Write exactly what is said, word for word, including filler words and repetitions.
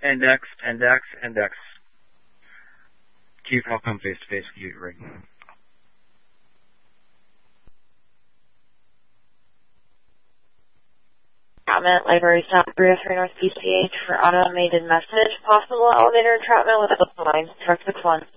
Index, index, index. Chief, I'll come face to face with you, Rig. Entrapment, Library Stop three oh three North P C H for automated message. Possible elevator entrapment with a line. Truck six one.